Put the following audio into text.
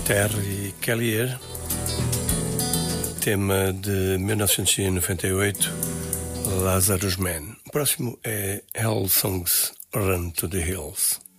Terry Callier, tema de 1998, Lazarus Man. O próximo é Hell Songs Run to the Hills.